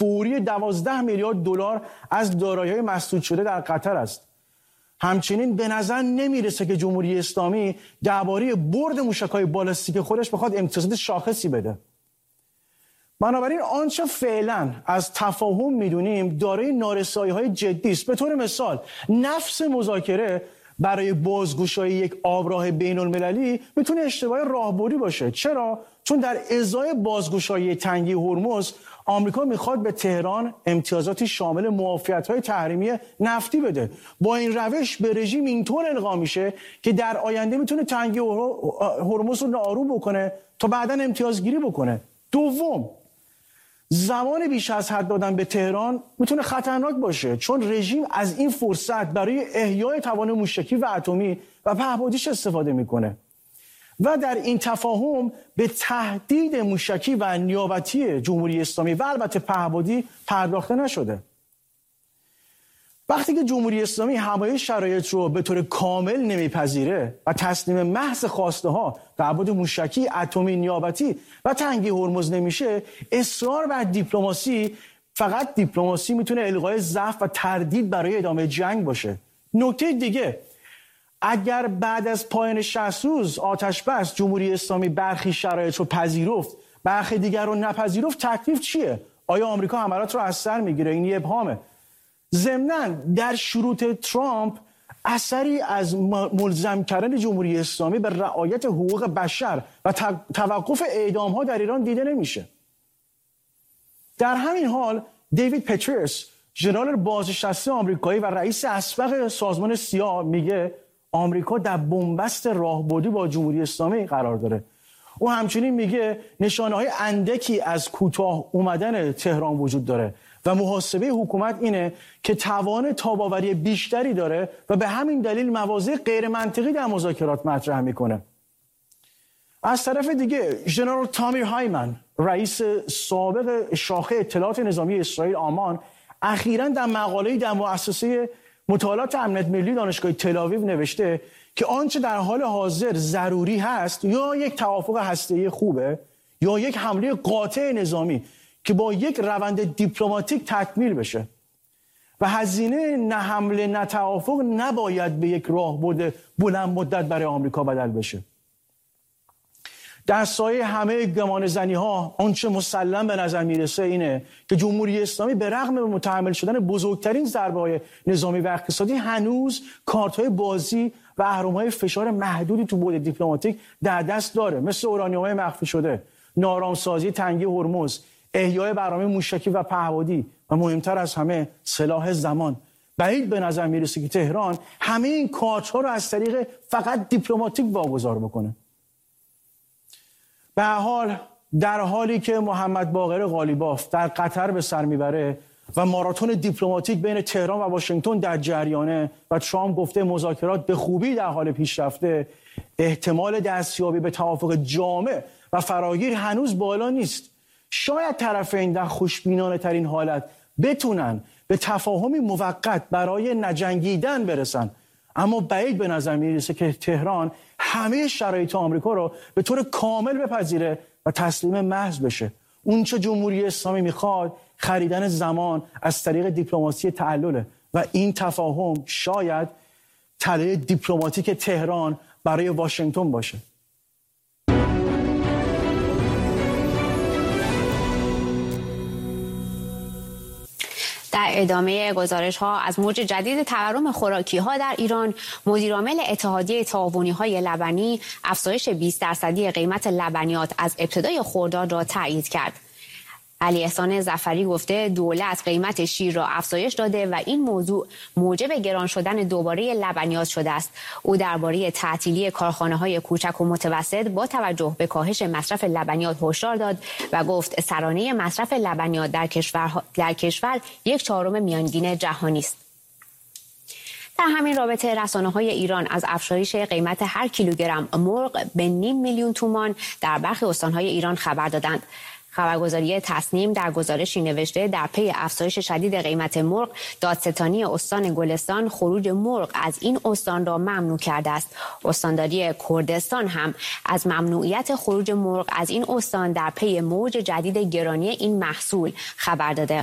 فوری 12 میلیارد دلار از دارایی‌های مسدود شده در قطر است. همچنین به نظر نمیرسه که جمهوری اسلامی درباره برد موشک‌های بالستیک خودش بخواد امتیازات شاخصی بده. بنابراین آنچه فعلا از تفاهم میدونیم دارای نارسایی‌های جدی است. به طور مثال نفس مذاکره برای بازگشایی یک آبراه بین‌المللی میتونه اشتباه راهبردی باشه. چرا؟ چون در ازای بازگشایی تنگی هرمز آمریکا میخواد به تهران امتیازاتی شامل معافیت‌های تحریمی نفتی بده. با این روش به رژیم اینطور القا میشه که در آینده میتونه تنگی هرمز رو آروم بکنه تا بعداً امتیازگیری بکنه. دوم، زمان بیش از حد دادن به تهران میتونه خطرناک باشه، چون رژیم از این فرصت برای احیای توان موشکی و اتمی و پهپادیش استفاده میکنه و در این تفاهم به تهدید موشکی و نیابتی جمهوری اسلامی و البته پهپادی پرداخته نشده. وقتی که جمهوری اسلامی همه شرایط رو به طور کامل نمیپذیره و تسلیم محض خواسته ها در ابعاد موشکی، اتمی، نیابتی و تنگی هرمز نمیشه، اصرار بر دیپلماسی، فقط دیپلماسی میتونه الغای ضعف و تردید برای ادامه جنگ باشه. نکته دیگه، اگر بعد از پایان 60 روز آتش بس جمهوری اسلامی برخی شرایط رو پذیرفت، برخی دیگر رو نپذیرفت، تکلیف چیه؟ آیا آمریکا حملات رو از سر میگیره؟ این یه ابهامه. ضمناً در شروط ترامپ اثری از ملزم کردن جمهوری اسلامی به رعایت حقوق بشر و توقف اعدام‌ها در ایران دیده نمیشه. در همین حال دیوید پتریوس، ژنرال بازنشسته آمریکایی و رئیس اسبق سازمان سیا، میگه آمریکا در بنبست راهبردی با جمهوری اسلامی قرار داره. او همچنین میگه نشانه‌های اندکی از کوتاه اومدن تهران وجود داره و محاسبه حکومت اینه که توان تاب‌آوری بیشتری داره و به همین دلیل مواضع غیر منطقی در مذاکرات مطرح میکنه. از طرف دیگه ژنرال تامیر هایمن، رئیس سابق شاخه اطلاعات نظامی اسرائیل آمان، اخیراً در مقاله‌ای در مؤسسه مطالعات امنیت ملی دانشگاه تل‌آویو نوشته که آنچه در حال حاضر ضروری هست یا یک توافق هسته‌ای خوبه یا یک حمله قاطع نظامی که با یک روند دیپلماتیک تکمیل بشه و هزینه نه حمله نه توافق نباید به یک راهبرد بلند مدت برای آمریکا بدل بشه. در سایه همه گمانه‌زنی‌ها آنچه مسلم به نظر میرسه اینه که جمهوری اسلامی به رغم متحمل شدن بزرگترین ضربه‌های نظامی و اقتصادی هنوز کارت‌های بازی و اهرم‌های فشار محدودی تو بعد دیپلماتیک در دست داره، مثل اورانیوم‌های مخفی شده، نارامسازی تنگی هرمز، احیای برنامه موشکی و پهپادی و مهمتر از همه سلاح زمان. بعید به نظر میرسه که تهران همه این کارت‌ها رو از طریق فقط دیپلماتیک واگذار بکنه. به هر حال در حالی که محمد باقر قالیباف در قطر به سر میبره و ماراتون دیپلماتیک بین تهران و واشنگتن در جریانه و ترامپ گفته مذاکرات به خوبی در حال پیشرفته، احتمال دستیابی به توافق جامع و فراگیر هنوز بالا نیست. شاید طرفین در خوشبینانه ترین حالت بتونن به تفاهمی موقت برای نجنگیدن برسن، اما بعید به نظر میرسه که تهران همه شرایط آمریکا رو به طور کامل بپذیره و تسلیم محض بشه. اون چه جمهوری اسلامی میخواد خریدن زمان از طریق دیپلماسی تعلله و این تفاهم شاید تله دیپلماتیک تهران برای واشنگتن باشه. در ادامه گزارش ها از موج جدید تورم خوراکی ها در ایران، مدیرعامل اتحادیه تعاونی های لبنی افزایش 20% قیمت لبنیات از ابتدای خرداد را تایید کرد. علی احسان ظفری گفته دولت قیمت شیر را افزایش داده و این موضوع موجب گران شدن دوباره لبنیات شده است. او درباره تعطیلی کارخانه‌های کوچک و متوسط با توجه به کاهش مصرف لبنیات هشدار داد و گفت سرانه مصرف لبنیات در کشور 1/4 میانگین جهانی است. در همین رابطه رسانه‌های ایران از افزایش قیمت هر کیلوگرم مرغ به 500,000 تومان در برخی استان‌های ایران خبر دادند. خبرگزاری تصنیم در گزارشی نوشته در پی افزایش شدید قیمت مرغ، دادستانی استان گلستان خروج مرغ از این استان را ممنوع کرده است. استانداری کردستان هم از ممنوعیت خروج مرغ از این استان در پی موج جدید گرانی این محصول خبر داده.